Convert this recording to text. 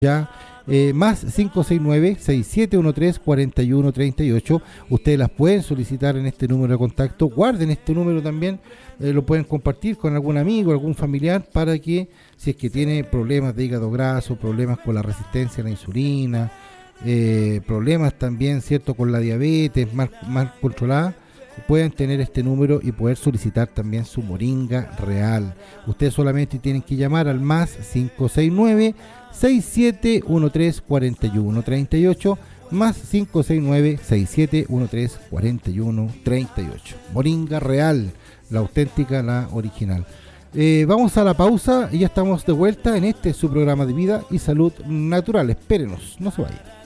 Ya, más 569-6713-4138. Ustedes las pueden solicitar en este número de contacto. Guarden este número también, lo pueden compartir con algún amigo, algún familiar, para que si es que tiene problemas de hígado graso, problemas con la resistencia a la insulina, problemas también, ¿cierto?, con la diabetes mal controlada, pueden tener este número y poder solicitar también su moringa real. Ustedes solamente tienen que llamar al más 569-6713-4138, más 569-6713-4138. Moringa real, la auténtica, la original. Vamos a la pausa y ya estamos de vuelta en este su programa de vida y salud natural. Espérenos, no se vayan.